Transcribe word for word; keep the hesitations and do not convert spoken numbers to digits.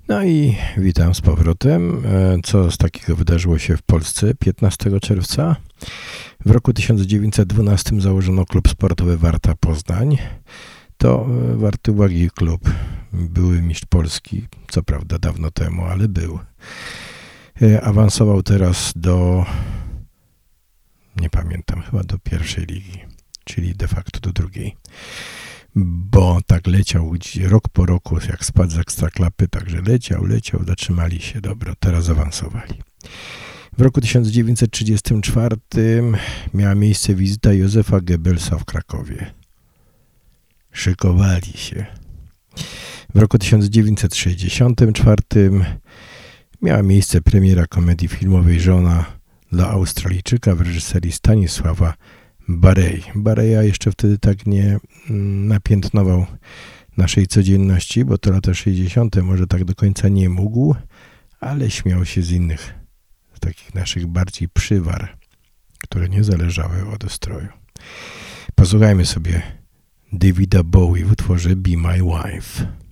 No i witam z powrotem. Co z takiego wydarzyło się w Polsce piętnastego czerwca? W roku tysiąc dziewięćset dwunastym założono klub sportowy Warta Poznań. To warty uwagi klub. Były mistrz Polski, co prawda dawno temu, ale był. Awansował teraz do, nie pamiętam, chyba do pierwszej ligi, czyli de facto do drugiej. Bo tak leciał rok po roku, jak spadł z Ekstraklapy, także leciał, leciał, zatrzymali się, dobra, teraz awansowali. W roku tysiąc dziewięćset trzydziestym czwartym miała miejsce wizyta Józefa Goebbelsa w Krakowie. Szykowali się. W roku tysiąc dziewięćset sześćdziesiątym czwartym miała miejsce premiera komedii filmowej Żona dla Australijczyka w reżyserii Stanisława Barei. Bareja jeszcze wtedy tak nie napiętnował naszej codzienności, bo to lata sześćdziesiąte może tak do końca nie mógł, ale śmiał się z innych, z takich naszych bardziej przywar, które nie zależały od ustroju. Posłuchajmy sobie Davida Bowie w utworze Be My Wife.